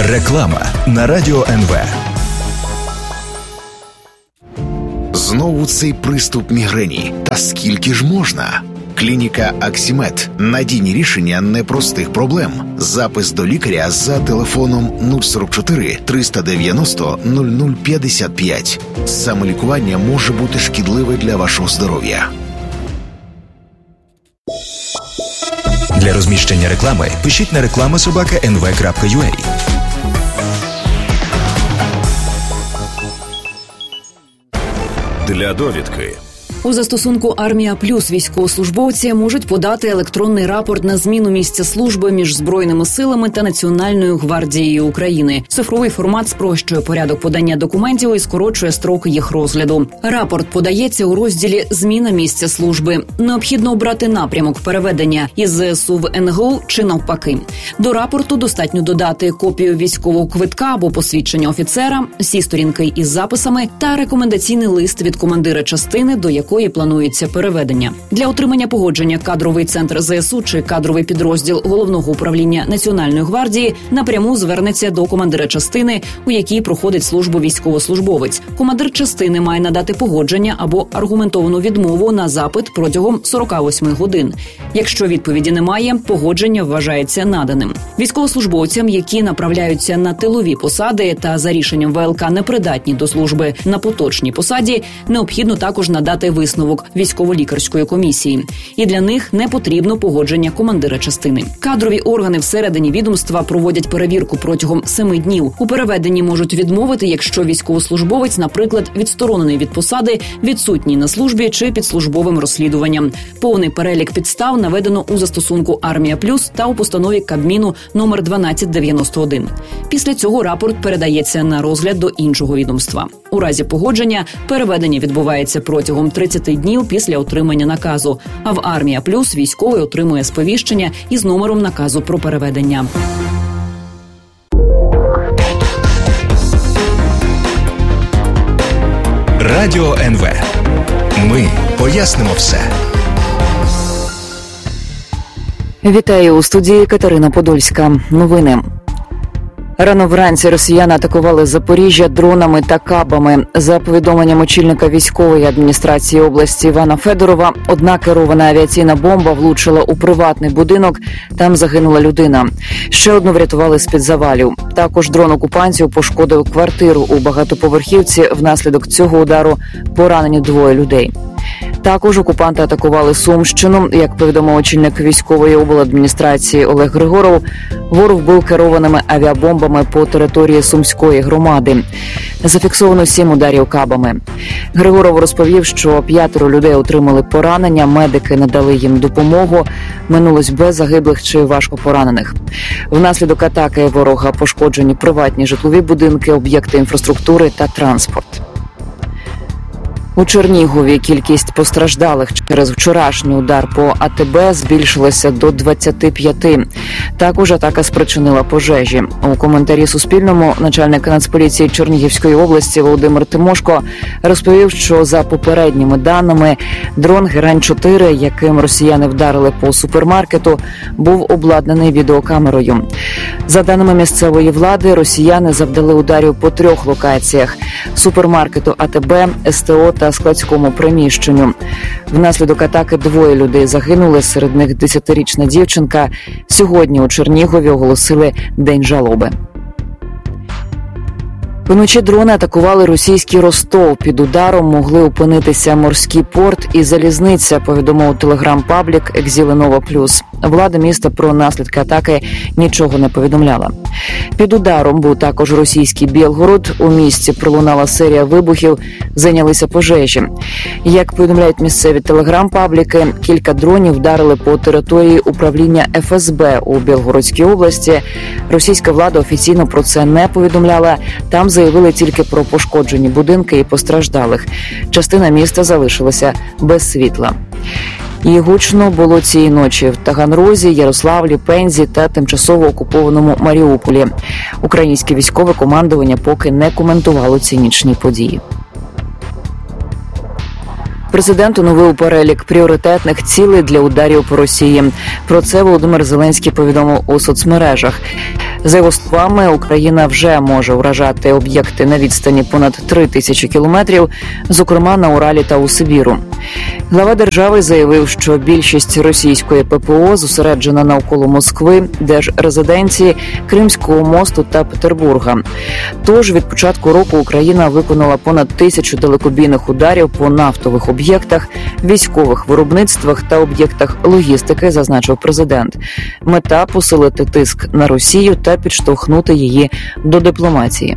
Реклама на Радіо НВ. Знову цей приступ мігрені. Та скільки ж можна? Клініка Аксімед. Надійні рішення непростих проблем. Запис до лікаря за телефоном 044 390 0055. Самолікування може бути шкідливе для вашого здоров'я. Для розміщення реклами пишіть на reklama@nv.ua. Для довідки. У застосунку «Армія Плюс» військовослужбовці можуть подати електронний рапорт на зміну місця служби між Збройними силами та Національною гвардією України. Цифровий формат спрощує порядок подання документів і скорочує строки їх розгляду. Рапорт подається у розділі «Зміна місця служби». Необхідно обрати напрямок переведення із ЗСУ в НГУ чи навпаки. До рапорту достатньо додати копію військового квитка або посвідчення офіцера, всі сторінки із записами та рекомендаційний лист від командира частини, до якої планується переведення. Для отримання погодження кадровий центр ЗСУ чи кадровий підрозділ Головного управління Національної гвардії напряму звернеться до командира частини, у якій проходить службу військовослужбовець. Командир частини має надати погодження або аргументовану відмову на запит протягом 48 годин. Якщо відповіді немає, погодження вважається наданим. Військовослужбовцям, які направляються на тилові посади та за рішенням ВЛК непридатні до служби на поточній посаді, необхідно також надати висновок військово-лікарської комісії. І для них не потрібно погодження командира частини. Кадрові органи всередині відомства проводять перевірку протягом 7 днів. У переведенні можуть відмовити, якщо військовослужбовець, наприклад, відсторонений від посади, відсутній на службі чи під службовим розслідуванням. Повний перелік підстав наведено у застосунку «Армія Плюс» та у постанові Кабміну номер 1291. Після цього рапорт передається на розгляд до іншого відомства. У разі погодження переведення відбувається протягом 30 днів після отримання наказу. А в «Армія Плюс» військовий отримує сповіщення із номером наказу про переведення. Радіо НВ. Ми пояснимо все. Вітаю, у студії Катерина Подольська. Новини. Рано вранці росіяни атакували Запоріжжя дронами та кабами. За повідомленням очільника військової адміністрації області Івана Федорова, одна керована авіаційна бомба влучила у приватний будинок, там загинула людина. Ще одну врятували з-під завалів. Також дрон окупантів пошкодив квартиру у багатоповерхівці. Внаслідок цього удару поранені 2 людей. Також окупанти атакували Сумщину. Як повідомив очільник військової обладміністрації Олег Григоров, ворог бив керованими авіабомбами по території Сумської громади. Зафіксовано 7 ударів кабами. Григоров розповів, що 5 людей отримали поранення, медики надали їм допомогу. Минулось без загиблих чи важко поранених. Внаслідок атаки ворога пошкоджені приватні житлові будинки, об'єкти інфраструктури та транспорт. У Чернігові кількість постраждалих через вчорашній удар по АТБ збільшилася до 25. Також атака спричинила пожежі. У коментарі Суспільному начальник Нацполіції Чернігівської області Володимир Тимошко розповів, що за попередніми даними дрон Герань-4, яким росіяни вдарили по супермаркету, був обладнаний відеокамерою. За даними місцевої влади, росіяни завдали ударів по 3 локаціях – супермаркету АТБ, СТО та складському приміщенню. Внаслідок атаки 2 людей загинули, серед них 10-річна дівчинка. Сьогодні у Чернігові оголосили День жалоби. Вночі дрони атакували російський Ростов. Під ударом могли опинитися морський порт і залізниця, повідомив телеграм-паблік «Екзіленова Плюс». Влада міста про наслідки атаки нічого не повідомляла. Під ударом був також російський Білгород. У місті пролунала серія вибухів, зайнялися пожежі. Як повідомляють місцеві телеграм-пабліки, кілька дронів вдарили по території управління ФСБ у Білгородській області. Російська влада офіційно про це не повідомляла. Там заявили тільки про пошкоджені будинки і постраждалих. Частина міста залишилася без світла. І гучно було цієї ночі в Таганрозі, Ярославлі, Пензі та тимчасово окупованому Маріуполі. Українське військове командування поки не коментувало ці нічні події. Президент оновив перелік пріоритетних цілей для ударів по Росії. Про це Володимир Зеленський повідомив у соцмережах. За його словами, Україна вже може вражати об'єкти на відстані понад 3000 кілометрів, зокрема на Уралі та у Сибіру. Глава держави заявив, що більшість російської ППО зосереджена навколо Москви, держрезиденції, Кримського мосту та Петербурга. Тож від початку року Україна виконала понад 1000 далекобійних ударів по нафтових об'єктах, військових виробництвах та об'єктах логістики, зазначив президент. Мета – посилити тиск на Росію та підштовхнути її до дипломатії.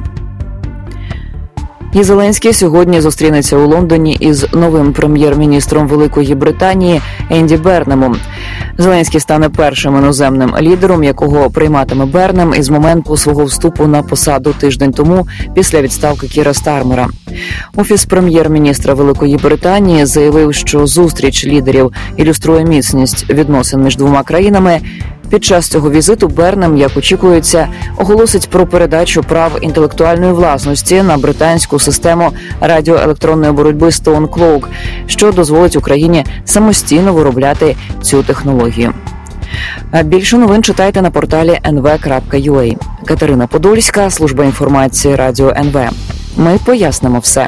І Зеленський сьогодні зустрінеться у Лондоні із новим прем'єр-міністром Великої Британії Енді Бернемом. Зеленський стане першим іноземним лідером, якого прийматиме Бернем із моменту свого вступу на посаду тиждень тому після відставки Кіра Стармера. Офіс прем'єр-міністра Великої Британії заявив, що зустріч лідерів ілюструє міцність відносин між двома країнами. Під час цього візиту Бернем, як очікується, оголосить про передачу прав інтелектуальної власності на британську систему радіоелектронної боротьби StoneCloak, що дозволить Україні самостійно виробляти цю технологію. А більше новин читайте на порталі nv.ua. Катерина Подольська, служба інформації Радіо НВ. Ми пояснимо все.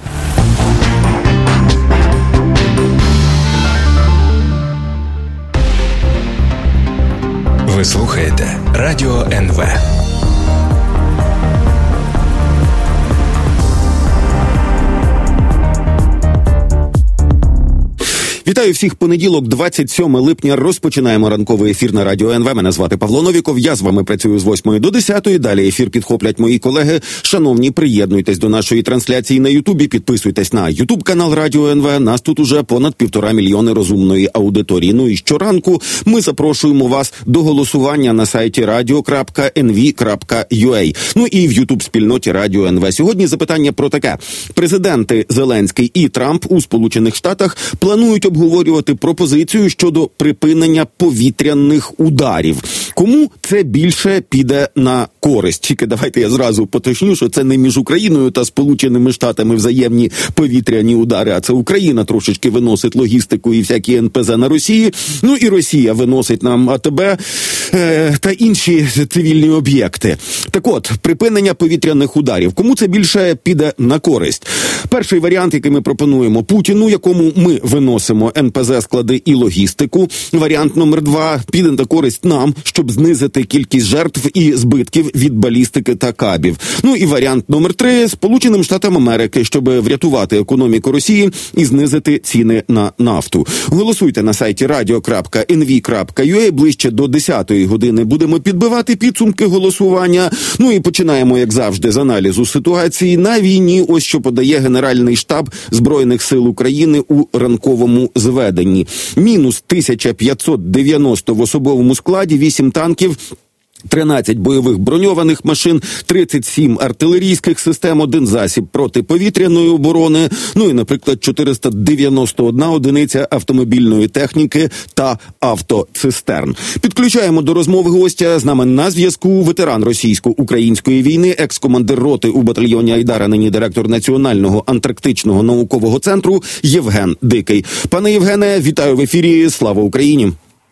Ви слухаєте Радіо НВ. Вітаю всіх. Понеділок, 27 липня. Розпочинаємо ранковий ефір на Радіо НВ. Мене звати Павло Новіков. Я з вами працюю з 8 до 10. Далі ефір підхоплять мої колеги. Шановні, приєднуйтесь до нашої трансляції на Ютубі. Підписуйтесь на Ютуб-канал Радіо НВ. Нас тут уже понад 1,5 мільйони розумної аудиторії. Ну і щоранку ми запрошуємо вас до голосування на сайті radio.nv.ua. Ну і в Ютуб-спільноті Радіо НВ. Сьогодні запитання про таке. Президенти Зеленський і Трамп у Сполучених Штатах планують обговорювати пропозицію щодо припинення повітряних ударів. Кому це більше піде на користь? Тільки давайте я зразу поточню, що це не між Україною та Сполученими Штатами взаємні повітряні удари, а це Україна трошечки виносить логістику і всякі НПЗ на Росії. Ну і Росія виносить нам АТБ та інші цивільні об'єкти. Так от, припинення повітряних ударів. Кому це більше піде на користь? Перший варіант, який ми пропонуємо Путіну, якому ми виносимо НПЗ, склади і логістику. Варіант номер 2 – піде на користь нам, щоб знизити кількість жертв і збитків від балістики та кабів. Ну і варіант номер 3 – Сполученим Штатам Америки, щоб врятувати економіку Росії і знизити ціни на нафту. Голосуйте на сайті radio.nv.ua. Ближче до 10-ї години будемо підбивати підсумки голосування. Ну і починаємо, як завжди, з аналізу ситуації на війні. Ось що подає Генеральний штаб Збройних сил України у ранковому зведенні. Мінус 1590 в особовому складі, 8 танків, 13 бойових броньованих машин, 37 артилерійських систем, 1 засіб протиповітряної оборони, ну і, наприклад, 491 одиниця автомобільної техніки та автоцистерн. Підключаємо до розмови гостя. З нами на зв'язку ветеран російсько-української війни, екс-командир роти у батальйоні Айдар, нині директор Національного антарктичного наукового центру Євген Дикий. Пане Євгене, вітаю в ефірі. Слава Україні!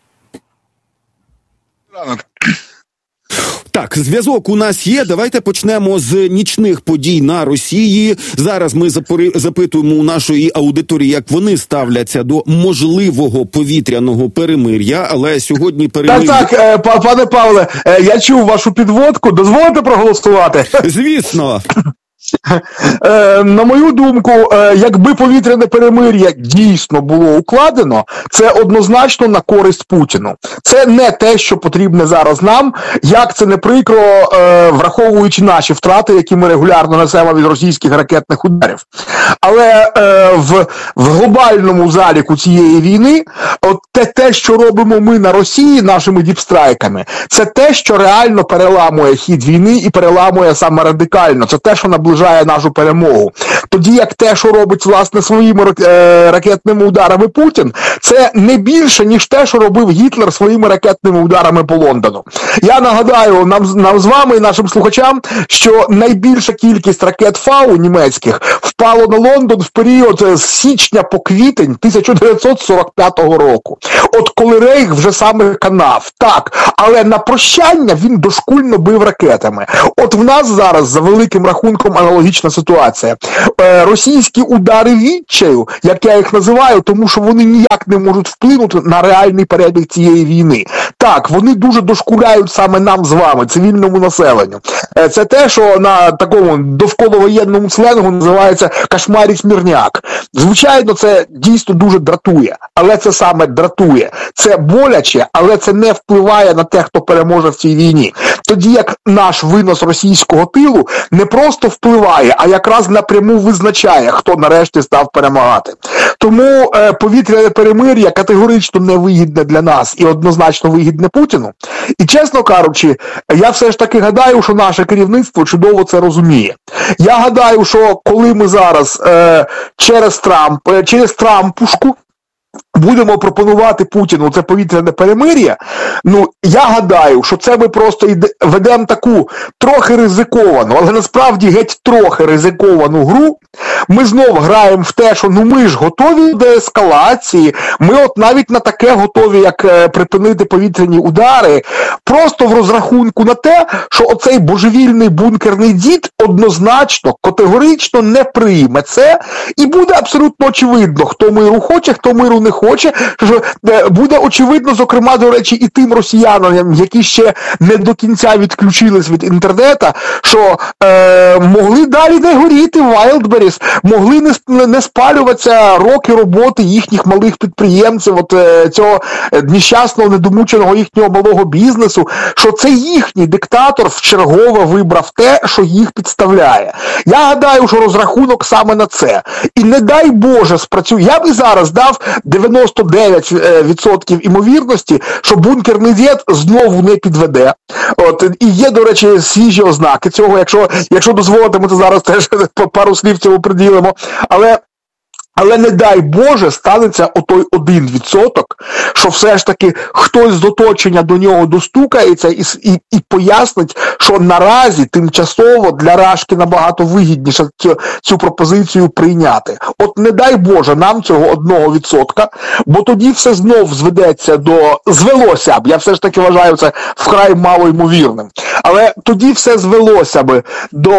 Так, зв'язок у нас є. Давайте почнемо з нічних подій на Росії. Зараз ми запитуємо у нашої аудиторії, як вони ставляться до можливого повітряного перемир'я, але сьогодні перемир'я... Так, пане Павле, я чув вашу підводку. Дозволите проголосувати? Звісно. На мою думку, якби повітряне перемир'я дійсно було укладено, це однозначно на користь Путіну. Це не те, що потрібне зараз нам, як це не прикро, враховуючи наші втрати, які ми регулярно несемо від російських ракетних ударів. Але в глобальному заліку цієї війни, от те, що робимо ми на Росії нашими діпстрайками, це те, що реально переламує хід війни і переламує саме радикально. Це те, що наближає наближає нашу перемогу. Тоді як те, що робить, власне, своїми ракетними ударами Путін, це не більше, ніж те, що робив Гітлер своїми ракетними ударами по Лондону. Я нагадаю нам з вами і нашим слухачам, що найбільша кількість ракет Фау німецьких впало на Лондон в період з січня по квітень 1945 року. От коли Рейх вже саме канав. Так, але на прощання він дошкульно бив ракетами. От в нас зараз, за великим рахунком, аналогічна ситуація. Російські удари відчаю, як я їх називаю, тому що вони ніяк не можуть вплинути на реальний перебіг цієї війни. Так, вони дуже дошкуляють саме нам з вами, цивільному населенню. Це те, що на такому довколовоєнному сленгу називається кошмар і смірняк. Звичайно, це дійсно дуже дратує, але це саме дратує. Це боляче, але це не впливає на те, хто переможе в цій війні. Тоді як наш винос російського тилу не просто впливає, а якраз напряму визначає, хто нарешті став перемагати. Тому повітряне перемир'я категорично невигідне для нас і однозначно вигідне Путіну. І, чесно кажучи, я все ж таки гадаю, що наше керівництво чудово це розуміє. Я гадаю, що коли ми зараз через Трампушку будемо пропонувати Путіну це повітряне перемир'я, я гадаю, що це ми просто ведемо таку трохи ризиковану, але насправді геть трохи ризиковану гру. Ми знов граємо в те, що ми ж готові до ескалації, ми от навіть на таке готові, як припинити повітряні удари, просто в розрахунку на те, що оцей божевільний бункерний дід однозначно, категорично не прийме це, і буде абсолютно очевидно, хто миру хоче, хто миру не хоче, що буде очевидно, зокрема, до речі, і тим росіянам, які ще не до кінця відключились від інтернету, що могли далі не горіти Wildberries, могли не спалюватися роки роботи їхніх малих підприємців, цього нещасного, недомученого їхнього малого бізнесу, що це їхній диктатор вчергове вибрав те, що їх підставляє. Я гадаю, що розрахунок саме на це. І не дай Боже спрацює. Я б і зараз дав 99% імовірності, що бункерний дід знову не підведе. І є, до речі, свіжі ознаки цього, якщо дозволите, ми то зараз теж пару слів цьому приділимо. Але не дай Боже станеться отой 1%, що все ж таки хтось з оточення до нього достукається і пояснить, що наразі тимчасово для Рашки набагато вигідніше цю пропозицію прийняти. От не дай Боже нам цього 1%, бо тоді все знов звелося б, я все ж таки вважаю це вкрай малоймовірним, але тоді все звелося б до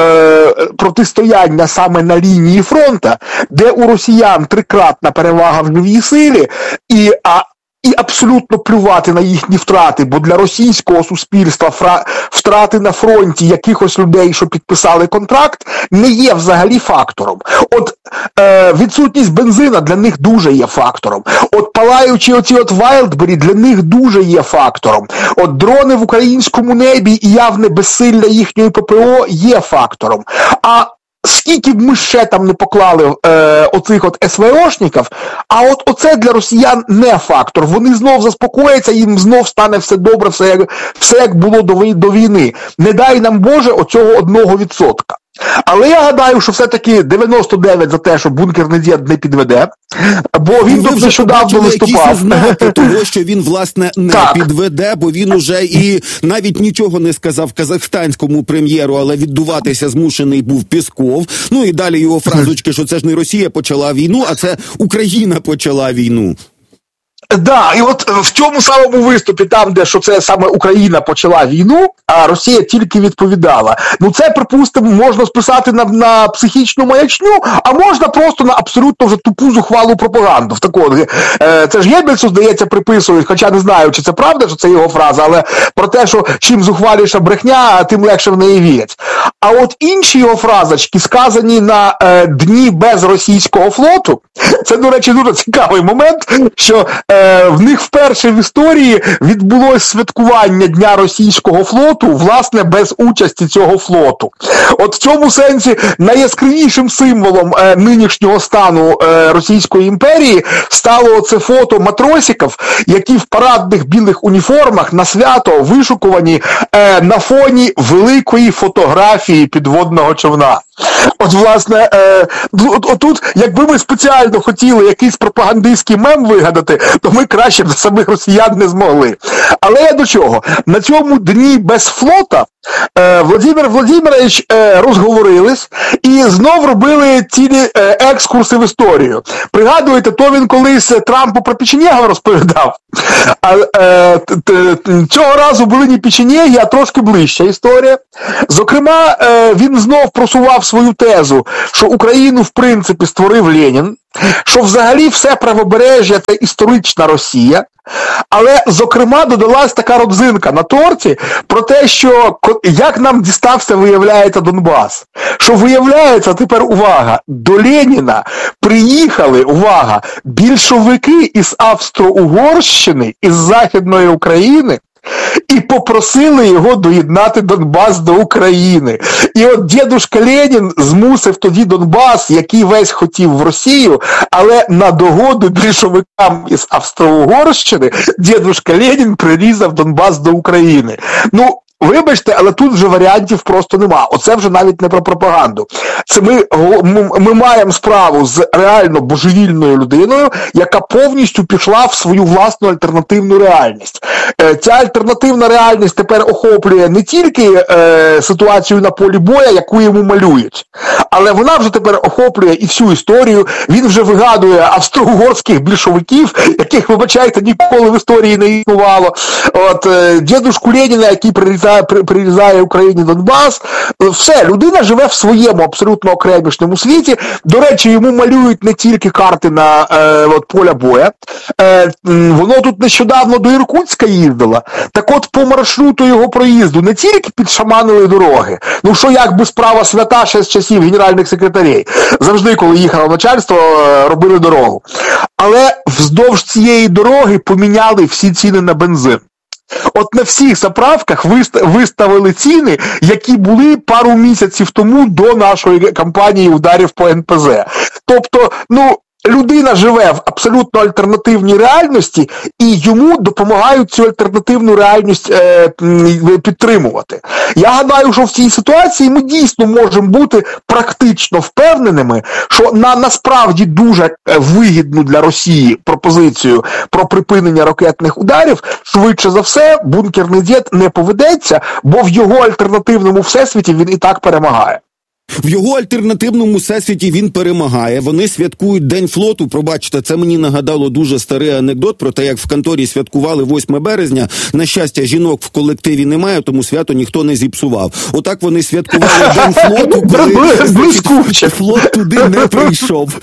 протистояння саме на лінії фронту, де у росіян трикратна перевага в живій силі, і абсолютно плювати на їхні втрати, бо для російського суспільства втрати на фронті якихось людей, що підписали контракт, не є взагалі фактором. От відсутність бензина для них дуже є фактором. От палаючі оці Wildberry для них дуже є фактором. От дрони в українському небі і явне безсилля їхньої ППО є фактором. А скільки б ми ще там не поклали оцих СВОшників, а оце для росіян не фактор. Вони знов заспокояться, їм знов стане все добре, все як було до війни. Не дай нам Боже оцього 1%. Але я гадаю, що все-таки 99 за те, що бункерний дід не підведе, бо він тут нещодавно виступав. Знаки того, що він, власне, не підведе, бо він уже і навіть нічого не сказав казахстанському прем'єру, але віддуватися змушений був Пєсков. І далі його фразочки, що це ж не Росія почала війну, а це Україна почала війну. Да, і от в цьому самому виступі, там, де що це саме Україна почала війну, а Росія тільки відповідала. Це, припустимо, можна списати на психічну маячню, а можна просто на абсолютно вже тупу зухвалу пропаганду. Це ж Геббельсу, здається, приписують, хоча не знаю, чи це правда, що це його фраза, але про те, що чим зухваліша брехня, тим легше в неї вірять. А от інші його фразочки, сказані на дні без російського флоту, це, до речі, дуже цікавий момент, що в них вперше в історії відбулось святкування Дня російського флоту, власне, без участі цього флоту. От в цьому сенсі найяскравішим символом нинішнього стану Російської імперії стало це фото матросиків, які в парадних білих уніформах на свято вишукувані на фоні великої фотографії підводного човна. От, власне, отут, якби ми спеціально хотіли якийсь пропагандистський мем вигадати, то ми краще б самих росіян не змогли. Але я до чого? На цьому дні без флота Володимир Володимирович розговорились і знов робили цілі екскурси в історію. Пригадуєте, то він колись Трампу про печенєга розповідав. Цього разу були не печенєги, а трошки ближча історія. Зокрема, він знов просував свою тезу, що Україну в принципі створив Ленін, що взагалі все правобережжя – це історична Росія. Але, зокрема, додалась така родзинка на торті про те, що як нам дістався, виявляється, Донбас. Що виявляється, тепер, увага, до Леніна приїхали, увага, більшовики із Австро-Угорщини, із Західної України, і попросили його доєднати Донбас до України. І от дідушка Ленін змусив тоді Донбас, який весь хотів в Росію, але на догоду більшовикам із Австро-Угорщини дідушка Ленін прирізав Донбас до України. Ну, вибачте, але тут вже варіантів просто нема. Оце вже навіть не про пропаганду. Це ми маємо справу з реально божевільною людиною, яка повністю пішла в свою власну альтернативну реальність. Ця альтернативна реальність тепер охоплює не тільки ситуацію на полі боя, яку йому малюють, але вона вже тепер охоплює і всю історію. Він вже вигадує австро-угорських більшовиків, яких, вибачайте, ніколи в історії не існувало. От, дідушку Леніна, який прирізає Україні Донбас. Все, людина живе в своєму абсолютно окремішному світі. До речі, йому малюють не тільки карти на поля боя. Воно тут нещодавно до Іркутська їздило. Так от по маршруту його проїзду не тільки підшаманили дороги. Ну що, якби справа свята ще з часів генеральних секретарів. Завжди, коли їхало начальство, робили дорогу. Але вздовж цієї дороги поміняли всі ціни на бензин. От на всіх заправках виставили ціни, які були пару місяців тому до нашої кампанії ударів по НПЗ. Тобто, людина живе в абсолютно альтернативній реальності, і йому допомагають цю альтернативну реальність підтримувати. Я гадаю, що в цій ситуації ми дійсно можемо бути практично впевненими, що на насправді дуже вигідну для Росії пропозицію про припинення ракетних ударів, швидше за все, бункерний дід не поведеться, бо в його альтернативному всесвіті він і так перемагає. В його альтернативному всесвіті він перемагає. Вони святкують День флоту. Пробачте, це мені нагадало дуже старий анекдот про те, як в конторі святкували 8 березня. На щастя, жінок в колективі немає, тому свято ніхто не зіпсував. Отак вони святкували День флоту, коли флот туди не прийшов.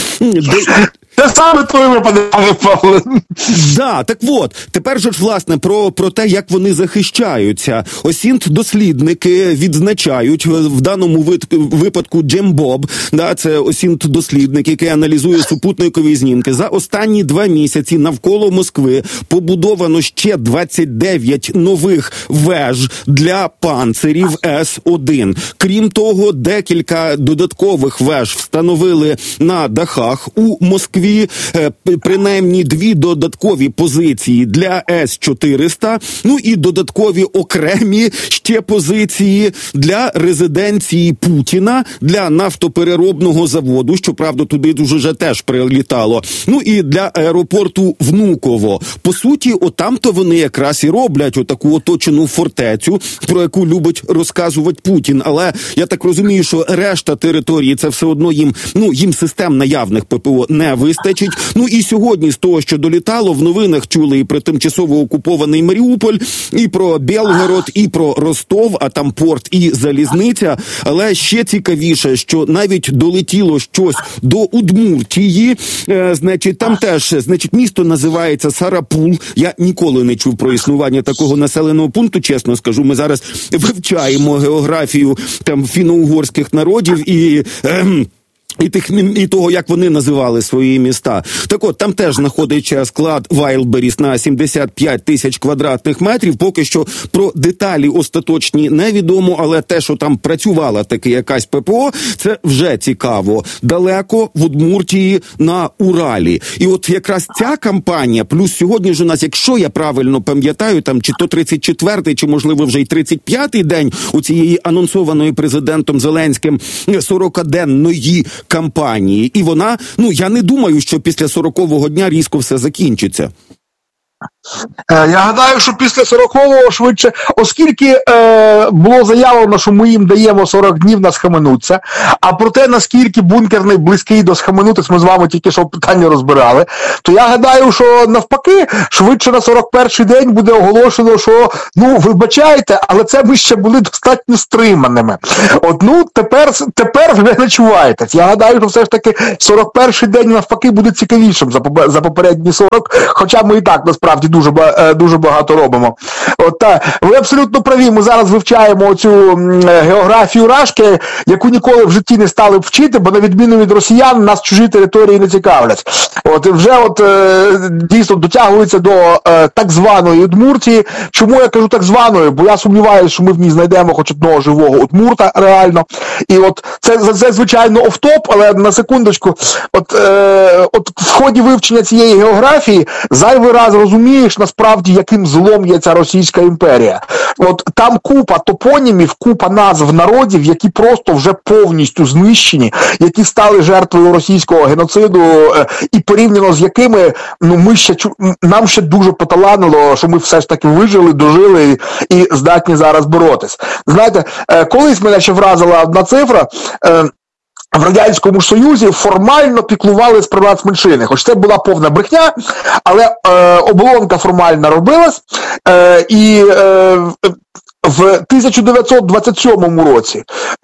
Це саме твої випадки, Павло. Да, так от, тепер же ж, власне, про те, як вони захищаються. Осінт-дослідники відзначають, в даному випадку Джембоб, да, це осінт-дослідник, який аналізує супутникові знімки. За останні 2 місяці навколо Москви побудовано ще 29 нових веж для панцирів С-1. Крім того, декілька додаткових веж встановили на дахах у Москві. Принаймні 2 додаткові позиції для С-400, і додаткові окремі ще позиції для резиденції Путіна, для нафтопереробного заводу, щоправда, туди вже теж прилітало, і для аеропорту Внуково. По суті, отам-то вони якраз і роблять отаку оточену фортецю, про яку любить розказувати Путін, але я так розумію, що решта території це все одно їм систем наявних ППО не вистачить. І сьогодні з того, що долітало, в новинах чули і про тимчасово окупований Маріуполь, і про Белгород, і про Ростов, а там порт і залізниця. Але ще цікавіше, що навіть долетіло щось до Удмуртії, там теж, місто називається Сарапул. Я ніколи не чув про існування такого населеного пункту, чесно скажу. Ми зараз вивчаємо географію фіно-угорських народів і і того, як вони називали свої міста. Так от, там теж знаходиться склад Wildberries на 75 тисяч квадратних метрів. Поки що про деталі остаточні невідомо, але те, що там працювала таки якась ППО, це вже цікаво. Далеко в Удмуртії на Уралі. І от якраз ця кампанія, плюс сьогодні ж у нас, якщо я правильно пам'ятаю, там чи то 34-й, чи можливо вже й 35-й день у цієї анонсованої президентом Зеленським 40-денної кампанії. І вона, я не думаю, що після 40-го дня різко все закінчиться. Я гадаю, що після 40-го швидше, оскільки було заявлено, що ми їм даємо 40 днів на схаменуться, а про те, наскільки бункерний близький до схаменутись, ми з вами тільки що питання розбирали, то я гадаю, що навпаки, швидше на 41-й день буде оголошено, що, вибачайте, але це ми ще були достатньо стриманими. Тепер вже не чуваєтесь. Я гадаю, що все ж таки 41-й день навпаки буде цікавішим за попередні 40, хоча ми і так, насправді, дуже багато робимо. Ви абсолютно праві, ми зараз вивчаємо цю географію Рашки, яку ніколи в житті не стали вчити, бо на відміну від росіян нас чужі території не цікавлять. Дійсно дотягується до так званої Удмуртії. Чому я кажу так званої? Бо я сумніваюся, що ми в ній знайдемо хоч одного живого удмурта реально. І це звичайно офтоп, але на секундочку, в ході вивчення цієї географії зайвий раз розумієш насправді, яким злом є ця Російська імперія. Там купа топонімів, купа назв народів, які просто вже повністю знищені, які стали жертвою російського геноциду, і порівняно з якими нам ще дуже поталанило, що ми все ж таки вижили, дожили і здатні зараз боротись. Знаєте, колись мене ще вразила одна цифра. В Радянському Союзі формально піклувались про нацменшини. Хоч це була повна брехня, але оболонка формально робилась, і в 1927 році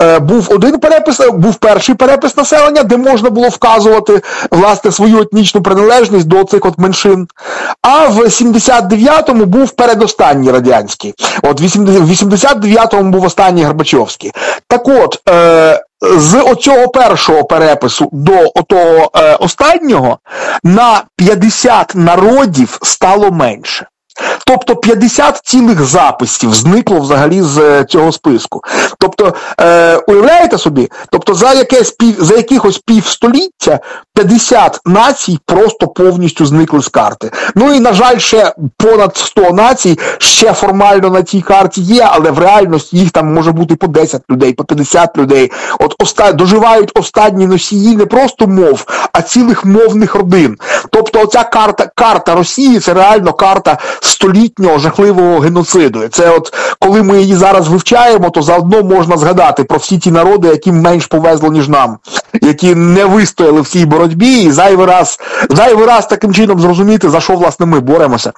був перший перепис населення, де можна було вказувати, власне, свою етнічну приналежність до цих меншин. А в 79-му був передостанній радянський. В 89-му був останній Горбачовський. Так от, з оцього першого перепису до отого останнього на 50 народів стало менше. Тобто 50 цілих записів зникло взагалі з цього списку. Тобто, уявляєте собі? Тобто за якихось півстоліття 50 націй просто повністю зникли з карти. І, на жаль, ще понад 100 націй ще формально на цій карті є, але в реальності їх там може бути по 10 людей, по 50 людей. Доживають останні носії не просто мов, а цілих мовних родин. Тобто оця карта Росії – це реально карта столітнього жахливого геноциду. І це коли ми її зараз вивчаємо, то заодно можна згадати про всі ті народи, яким менш повезло, ніж нам, які не вистояли в цій боротьбі, і зайвий раз таким чином зрозуміти, за що, власне, ми боремося.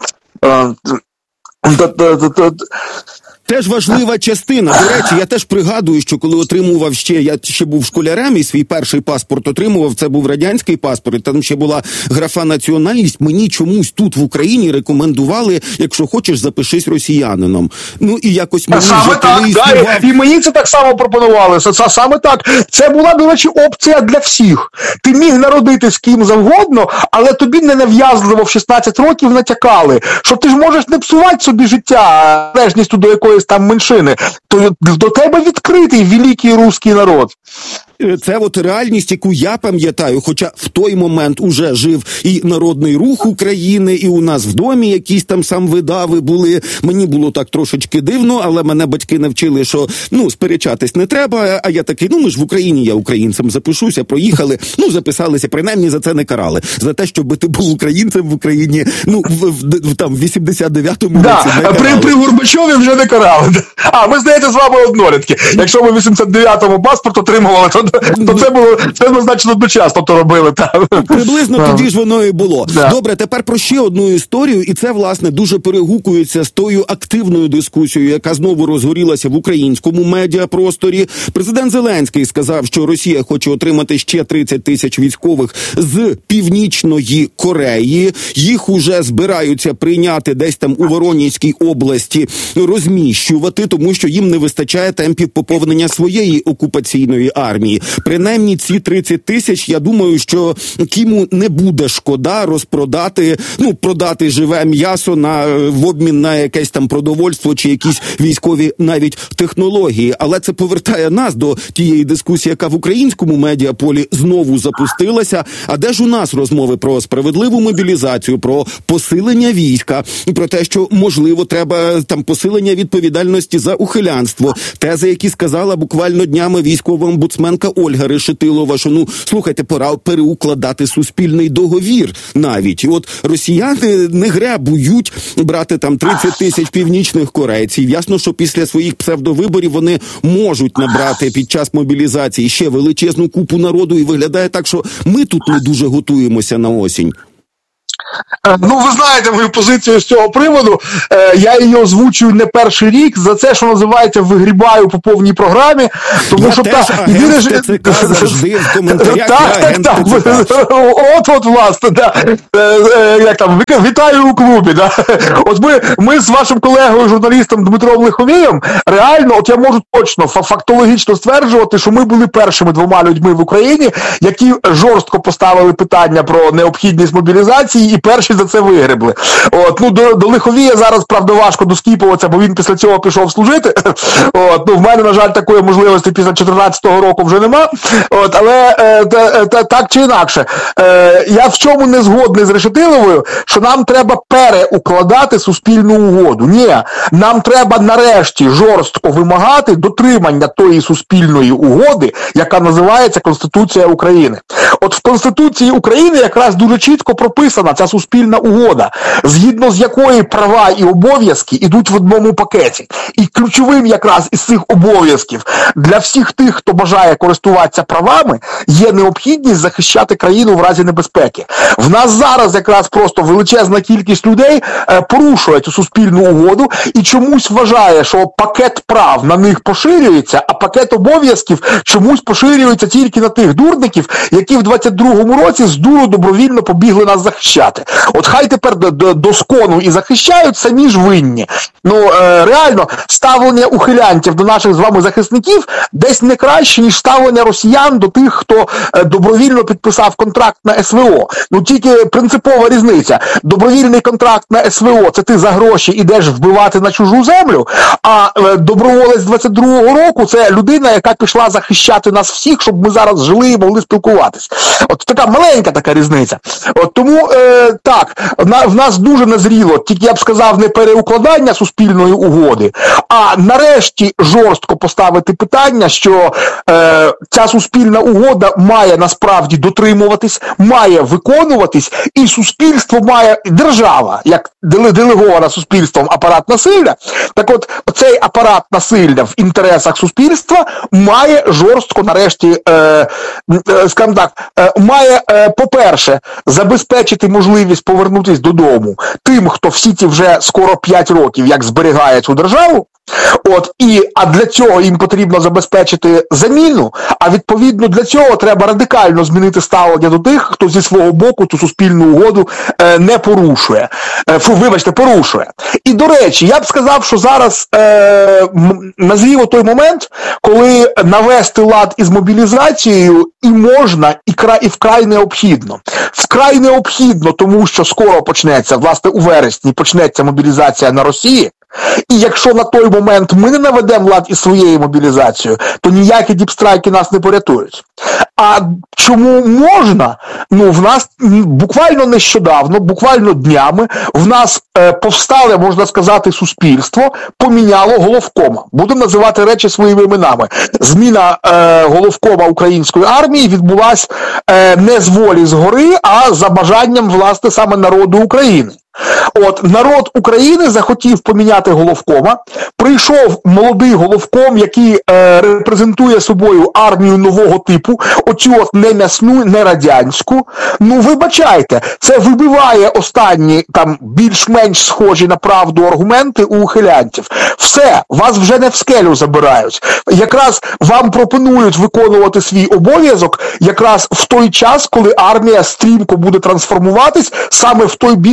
Теж важлива частина. До речі, я теж пригадую, що коли отримував я ще був школярем, і свій перший паспорт отримував, це був радянський паспорт, і там ще була графа національність, мені чомусь тут в Україні рекомендували, якщо хочеш, запишись росіянином. І якось мені вже коли існував... І мені це так само пропонували, саме так. Це була, до речі, опція для всіх. Ти міг народитись ким завгодно, але тобі не нав'язливо в 16 років натякали, що ти ж можеш не псувати собі життя, належністю до якоїсь там меншини, то до тебе відкритий великий русський народ. Це реальність, яку я пам'ятаю, хоча в той момент уже жив і Народний Рух України, і у нас в домі якісь там самвидави були. Мені було так трошечки дивно, але мене батьки навчили, що, сперечатись не треба, а я такий, ми ж в Україні, я українцем запишуся, проїхали, записалися, принаймні за це не карали. За те, щоб ти був українцем в Україні, в 89-му році не карали. При Горбачові вже не карали. Ми, здається, з вами однолітки. Якщо ми в 89-му паспорт отримували, то це однозначно одночасно то робили. Приблизно тоді ж воно і було. Да. Добре, тепер про ще одну історію, і це, власне, дуже перегукується з тою активною дискусією, яка знову розгорілася в українському медіапросторі. Президент Зеленський сказав, що Росія хоче отримати ще 30 тисяч військових з Північної Кореї. Їх уже збираються прийняти десь там у Воронезькій області, розміщувати, тому що їм не вистачає темпів поповнення своєї окупаційної армії. армії. Принаймні ці 30 тисяч, я думаю, що Кіму не буде шкода розпродати, продати живе м'ясо в обмін на якесь там продовольство чи якісь військові навіть технології. Але це повертає нас до тієї дискусії, яка в українському медіаполі знову запустилася. А де ж у нас розмови про справедливу мобілізацію, про посилення війська, про те, що, можливо, треба там посилення відповідальності за ухилянство. Тези, які сказала буквально днями військова омбудсменка Ольга Решетилова, що, слухайте, пора переукладати суспільний договір навіть. І от росіяни не гребують брати там 30 тисяч північних корейців. Ясно, що після своїх псевдовиборів вони можуть набрати під час мобілізації ще величезну купу народу, і виглядає так, що ми тут не дуже готуємося на осінь. Ви знаєте мою позицію з цього приводу. Я її озвучую не перший рік. За це, що називається, вигрібаю по повній програмі. Тому що завжди в коментарях. Так. От, власне, як там, вітаю у клубі. От ми з вашим колегою, журналістом Дмитром Лиховієм, реально, от я можу точно, фактологічно стверджувати, що ми були першими двома людьми в Україні, які жорстко поставили питання про необхідність мобілізації і перші за це вигребли. До Лиховія зараз, правда, важко доскіпуватися, бо він після цього пішов служити. В мене, на жаль, такої можливості після 14-го року вже нема. Але так чи інакше, я в чому не згодний з Решетиловою, що нам треба переукладати суспільну угоду. Ні, нам треба нарешті жорстко вимагати дотримання тої суспільної угоди, яка називається Конституція України. От в Конституції України якраз дуже чітко прописана ця суспільна угода, згідно з якої права і обов'язки йдуть в одному пакеті. І ключовим якраз із цих обов'язків для всіх тих, хто бажає користуватися правами, є необхідність захищати країну в разі небезпеки. В нас зараз якраз просто величезна кількість людей порушує цю суспільну угоду і чомусь вважає, що пакет прав на них поширюється, а пакет обов'язків чомусь поширюється тільки на тих дурників, які в 22-му році з дуру добровільно побігли нас захищати. От хай тепер до скону і захищають, самі ж винні. Реально, ставлення ухилянтів до наших з вами захисників десь не краще, ніж ставлення росіян до тих, хто добровільно підписав контракт на СВО. Тільки принципова різниця. Добровільний контракт на СВО – це ти за гроші ідеш вбивати на чужу землю, а доброволець 22-го року – це людина, яка пішла захищати нас всіх, щоб ми зараз жили і могли спілкуватись. От така маленька така різниця. Тому, в нас дуже назріло, тільки я б сказав, не переукладання суспільної угоди, а нарешті жорстко поставити питання, що ця суспільна угода має насправді дотримуватись, має виконуватись, і суспільство має, держава, як делегована суспільством апарат насилля, так от цей апарат насилля в інтересах суспільства має жорстко нарешті, скажімо так, має, по-перше, забезпечити можливість повернутися додому тим, хто всі ці вже скоро 5 років як зберігає цю державу, а для цього їм потрібно забезпечити заміну, а відповідно для цього треба радикально змінити ставлення до тих, хто зі свого боку цю суспільну угоду не порушує. Порушує. І, до речі, я б сказав, що зараз назрів той момент, коли навести лад із мобілізацією і можна, і вкрай необхідно. Вкрай необхідно, тому що скоро почнеться, власне, у вересні почнеться мобілізація на Росії. І якщо на той момент ми не наведемо лад із своєю мобілізацією, то ніякі діпстрайки нас не порятують. А чому можна? В нас буквально нещодавно, буквально днями, в нас повстале, можна сказати, суспільство поміняло головкома. Будемо називати речі своїми іменами. Зміна головкома української армії відбулась не з волі згори, а за бажанням, власне, саме народу України. Народ України захотів поміняти головкома, прийшов молодий головком, який репрезентує собою армію нового типу, оцю не м'ясну, не радянську. Вибачайте, це вибиває останні, більш-менш схожі на правду аргументи у ухилянтів. Все, вас вже не в скелю забирають. Якраз вам пропонують виконувати свій обов'язок якраз в той час, коли армія стрімко буде трансформуватись саме в той бік, якого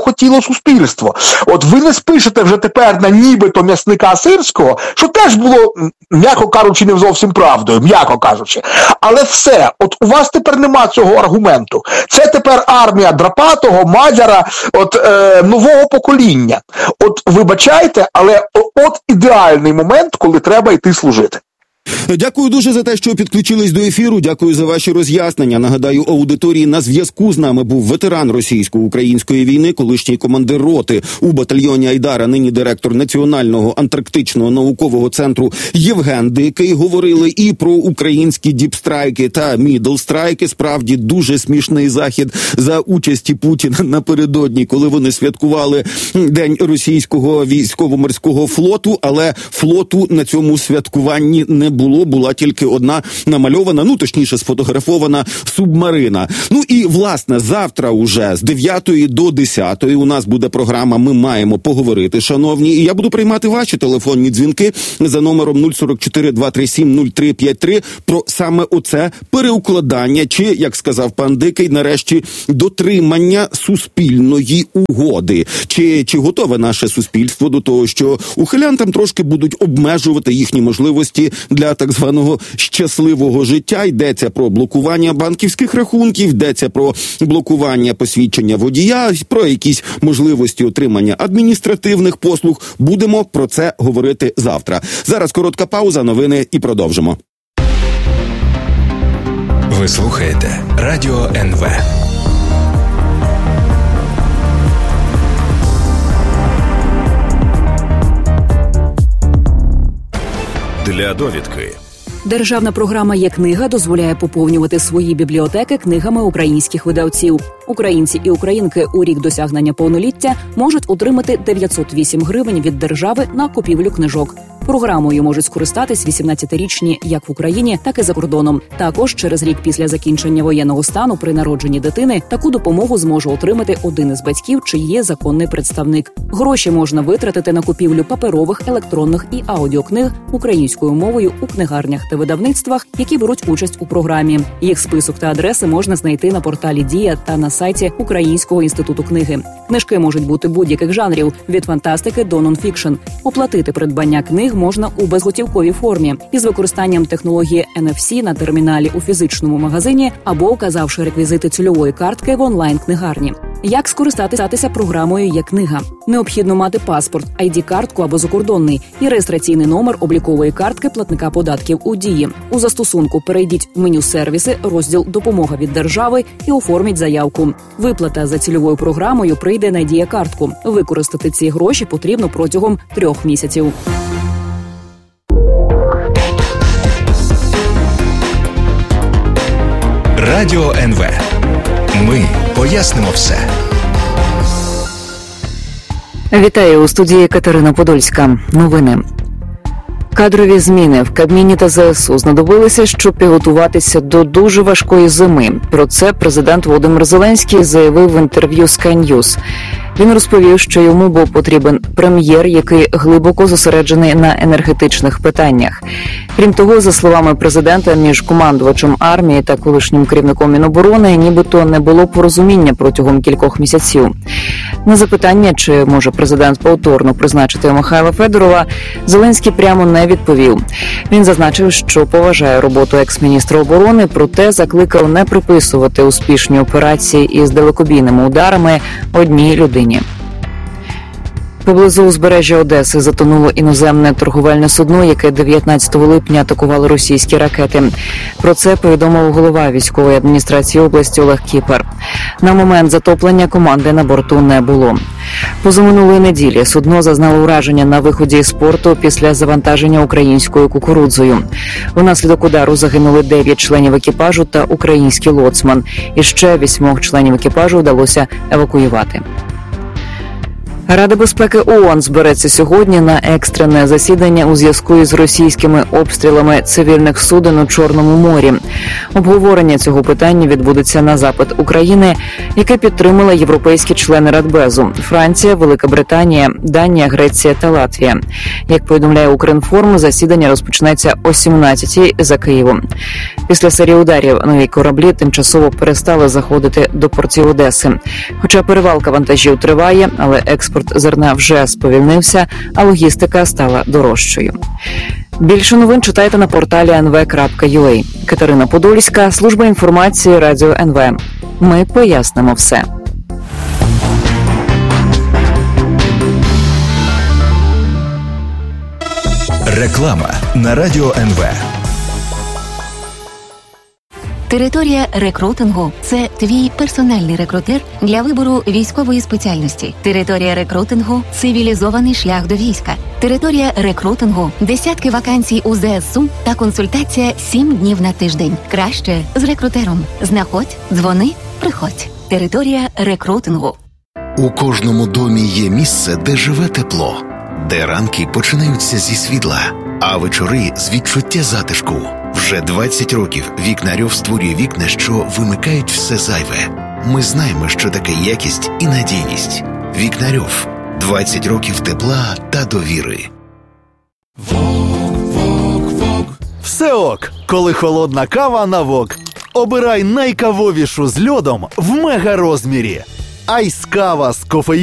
хотіло суспільство. От ви не спишете вже тепер на нібито м'ясника Сирського, що теж було, м'яко кажучи, не зовсім правдою, м'яко кажучи. Але все, от у вас тепер нема цього аргументу. Це тепер армія Драпатого, Мадяра, нового покоління. От вибачайте, але от ідеальний момент, коли треба йти служити. Дякую дуже за те, що підключились до ефіру. Дякую за ваші роз'яснення. Нагадаю, аудиторії, на зв'язку з нами був ветеран російсько-української війни, колишній командир роти у батальйоні Айдара, нині директор Національного антарктичного наукового центру Євген Дикий. Говорили і про українські діпстрайки та мідлстрайки. Справді дуже смішний захід за участі Путіна напередодні, коли вони святкували День російського військово-морського флоту, але флоту на цьому святкуванні не було, була тільки одна намальована, точніше сфотографована субмарина. І, власне, завтра уже з 9 до 10 у нас буде програма «Ми маємо поговорити», шановні, і я буду приймати ваші телефонні дзвінки за номером 044-237-0353 про саме оце переукладання, чи, як сказав пан Дикий, нарешті дотримання суспільної угоди. Чи готове наше суспільство до того, що ухилянтам трошки будуть обмежувати їхні можливості для так званого щасливого життя? Йдеться про блокування банківських рахунків, йдеться про блокування посвідчення водія, про якісь можливості отримання адміністративних послуг. Будемо про це говорити завтра. Зараз коротка пауза, новини і продовжимо. Ви слухаєте Радіо НВ. Для довідки. Державна програма «Є-книга» дозволяє поповнювати свої бібліотеки книгами українських видавців. Українці і українки у рік досягнення повноліття можуть отримати 908 гривень від держави на купівлю книжок. Програмою можуть скористатись 18-річні як в Україні, так і за кордоном. Також через рік після закінчення воєнного стану при народженні дитини таку допомогу зможе отримати один із батьків, чи є законний представник. Гроші можна витратити на купівлю паперових, електронних і аудіокниг українською мовою у книгарнях та видавництвах, які беруть участь у програмі. Їх список та адреси можна знайти на порталі «Дія» та на сайті Українського інституту книги. Книжки можуть бути будь-яких жанрів – від фантастики до нонфікшн. Оплатити придбання книг можна у безготівковій формі із використанням технології NFC на терміналі у фізичному магазині або указавши реквізити цільової картки в онлайн-книгарні. Як скористатися програмою «Є-книга»? Необхідно мати паспорт, ID-картку або закордонний і реєстраційний номер облікової картки платника податків у Дії. У застосунку перейдіть в меню «Сервіси», розділ «Допомога від держави» і оформіть заявку. Виплата за цільовою програмою прийде на Дія-картку. Використати ці гроші потрібно протягом 3 місяців. Радіо НВ. Ми пояснимо все. Вітаю, у студії Катерина Подольська. Новини. Кадрові зміни в Кабміні та ЗСУ знадобилися, щоб підготуватися до дуже важкої зими. Про це президент Володимир Зеленський заявив в інтерв'ю Sky News. Він розповів, що йому був потрібен прем'єр, який глибоко зосереджений на енергетичних питаннях. Крім того, за словами президента, між командувачем армії та колишнім керівником Міноборони нібито не було порозуміння протягом кількох місяців. На запитання, чи може президент повторно призначити Михайла Федорова, Зеленський прямо не відповів. Він зазначив, що поважає роботу екс-міністра оборони, проте закликав не приписувати успішні операції із далекобійними ударами одній людині. Поблизу узбережжя Одеси затонуло іноземне торговельне судно, яке 19 липня атакували російські ракети. Про це повідомив голова військової адміністрації області Олег Кіпер. На момент затоплення команди на борту не було. Позаминулої неділі судно зазнало ураження на виході з порту після завантаження українською кукурудзою. Внаслідок удару загинули 9 членів екіпажу та український лоцман. І ще 8 членів екіпажу вдалося евакуювати. Рада безпеки ООН збереться сьогодні на екстрене засідання у зв'язку із російськими обстрілами цивільних суден у Чорному морі. Обговорення цього питання відбудеться на запит України, яке підтримали європейські члени Радбезу – Франція, Велика Британія, Данія, Греція та Латвія. Як повідомляє Укрінформ, засідання розпочнеться о 17-й за Києвом. Після серії ударів нові кораблі тимчасово перестали заходити до портів Одеси. Хоча перевалка вантажів триває, але експорт зерна вже сповільнився, а логістика стала дорожчою. Більше новин читайте на порталі nv.ua. Катерина Подольська, служба інформації Радіо НВ. Ми пояснимо все. Реклама на Радіо НВ. Територія рекрутингу – це твій персональний рекрутер для вибору військової спеціальності. Територія рекрутингу – цивілізований шлях до війська. Територія рекрутингу – десятки вакансій у ЗСУ та консультація 7 днів на тиждень. Краще з рекрутером. Знаходь, дзвони, приходь. Територія рекрутингу. У кожному домі є місце, де живе тепло, де ранки починаються зі світла, а вечори з відчуття затишку. Вже 20 років Вікнарьов створює вікна, що вимикають все зайве. Ми знаємо, що таке якість і надійність. Вікнарьов. 20 років тепла та довіри. Все ок, коли холодна кава на вок. Обирай найкавовішу з льодом в мега розмірі. Айс-кава з кофеїном.